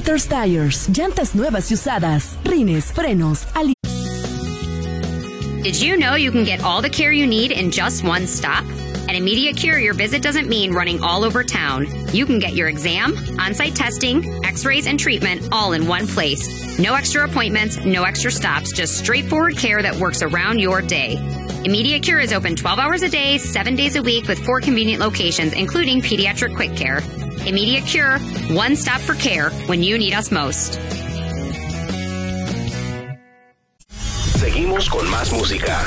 Doctor's Tires, llantas nuevas y usadas, rines, frenos, Did you know you can get all the care you need in just one stop? At Immediate Cure, your visit doesn't mean running all over town. You can get your exam, on-site testing, x-rays, and treatment all in one place. No extra appointments, no extra stops, just straightforward care that works around your day. Immediate Cure is open 12 hours a day, 7 days a week with 4 convenient locations, including pediatric quick care. Immediate Cure, one stop for care when you need us most. Seguimos con más música.